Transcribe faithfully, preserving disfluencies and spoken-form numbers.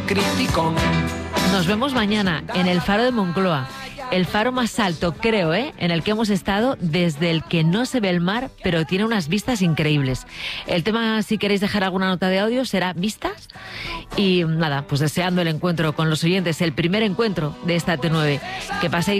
criticón. Nos vemos mañana en el Faro de Moncloa. El faro más alto, creo, ¿eh? en el que hemos estado, desde el que no se ve el mar, pero tiene unas vistas increíbles. El tema, si queréis dejar alguna nota de audio, será vistas. Y nada, pues deseando el encuentro con los oyentes, el primer encuentro de esta T nueve. Que paséis